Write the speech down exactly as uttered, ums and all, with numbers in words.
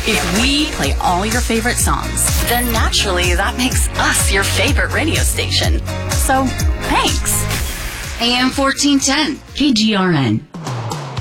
If we play all your favorite songs, then naturally that makes us your favorite radio station. So, thanks. A M fourteen ten, K G R N.